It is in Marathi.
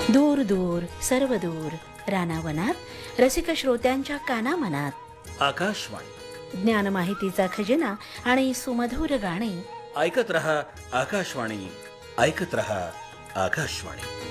दूर दूर सर्व दूर रानावनात रसिक श्रोत्यांच्या कानामनात आकाशवाणी ज्ञान माहितीचा खजिना आणि सुमधुर गाणी. ऐकत रहा आकाशवाणी, ऐकत रहा आकाशवाणी.